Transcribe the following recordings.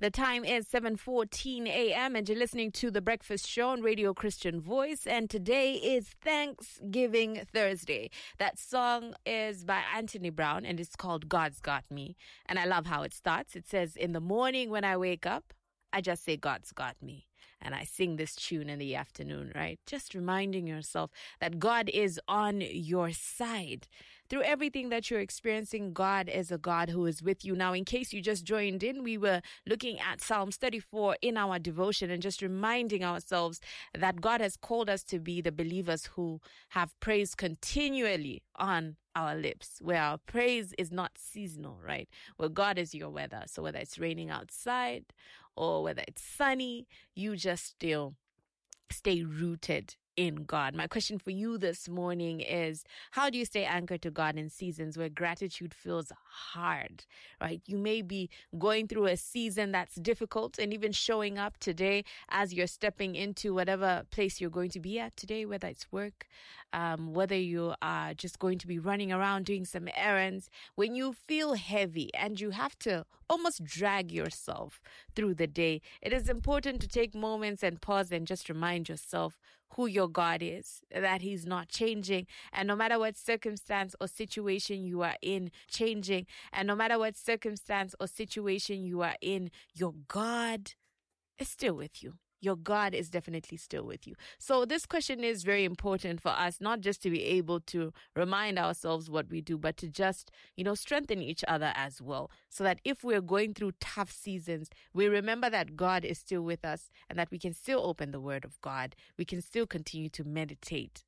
The time is 7:14 a.m. and you're listening to The Breakfast Show on Radio Christian Voice. And today is Thanksgiving Thursday. That song is by Anthony Brown and it's called God's Got Me. And I love how it starts. It says, in the morning when I wake up, I just say, God's got me. And I sing this tune in the afternoon, right? Just reminding yourself that God is on your side. Through everything that you're experiencing, God is a God who is with you. Now, in case you just joined in, we were looking at Psalms 34 in our devotion and just reminding ourselves that God has called us to be the believers who have praise continually on our lips, where our praise is not seasonal, right? Where God is your weather. So whether it's raining outside or whether it's sunny, you just still stay rooted in God. My question for you this morning is, how do you stay anchored to God in seasons where gratitude feels hard, right? You may be going through a season that's difficult, and even showing up today as you're stepping into whatever place you're going to be at today, whether it's work, whether you are just going to be running around doing some errands, when you feel heavy and you have to almost drag yourself through the day, it is important to take moments and pause and just remind yourself who your God is, that He's not changing. And no matter what circumstance or situation you are in, changing. And no matter what circumstance or situation you are in, your God is still with you. Your God is definitely still with you. So this question is very important for us, not just to be able to remind ourselves what we do, but to just, strengthen each other as well. So that if we're going through tough seasons, we remember that God is still with us and that we can still open the Word of God. We can still continue to meditate,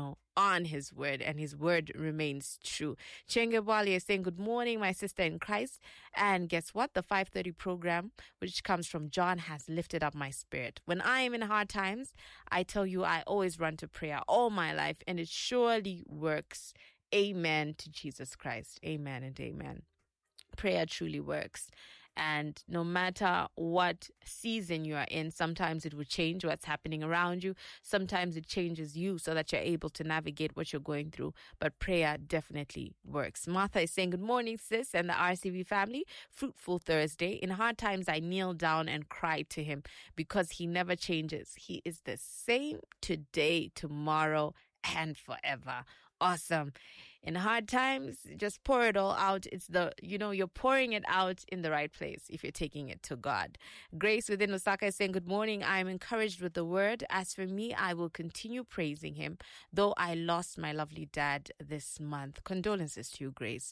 on His Word, and His Word remains true. Chenge Bwali is saying, good morning, my sister in Christ. And guess what? The 5:30 program, which comes from John, has lifted up my spirit. When I am in hard times, I tell you, I always run to prayer all my life, and it surely works. Amen to Jesus Christ. Amen and amen. Prayer truly works. And no matter what season you are in, sometimes it will change what's happening around you. Sometimes it changes you so that you're able to navigate what you're going through. But prayer definitely works. Martha is saying, good morning, sis, and the RCV family. Fruitful Thursday. In hard times, I kneel down and cry to Him because He never changes. He is the same today, tomorrow, and forever. Awesome. In hard times, just pour it all out. It's you're pouring it out in the right place if you're taking it to God. Grace within Osaka is saying, good morning. I am encouraged with the word. As for me, I will continue praising Him, though I lost my lovely dad this month. Condolences to you, Grace.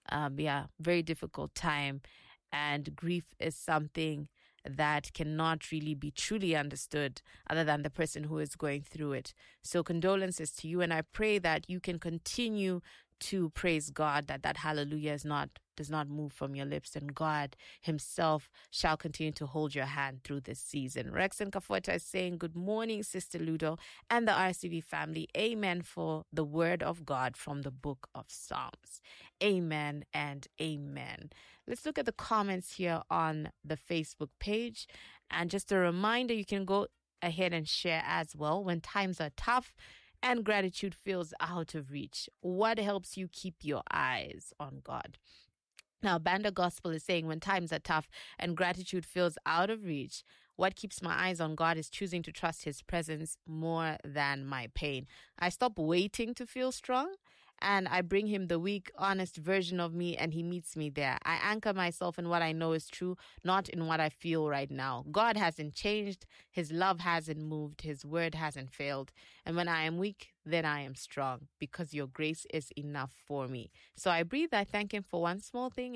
Very difficult time. And grief is something that cannot really be truly understood other than the person who is going through it. So condolences to you. And I pray that you can continue to praise God, that hallelujah does not move from your lips, and God Himself shall continue to hold your hand through this season. Rex and Kafuata is saying, good morning, Sister Ludo and the RCV family. Amen for the word of God from the book of Psalms. Amen and amen. Let's look at the comments here on the Facebook page. And just a reminder, you can go ahead and share as well. When times are tough and gratitude feels out of reach, what helps you keep your eyes on God? Now, Banda Gospel is saying, when times are tough and gratitude feels out of reach, what keeps my eyes on God is choosing to trust His presence more than my pain. I stop waiting to feel strong, and I bring Him the weak, honest version of me, and He meets me there. I anchor myself in what I know is true, not in what I feel right now. God hasn't changed. His love hasn't moved. His word hasn't failed. And when I am weak, then I am strong, because your grace is enough for me. So I breathe. I thank Him for one small thing.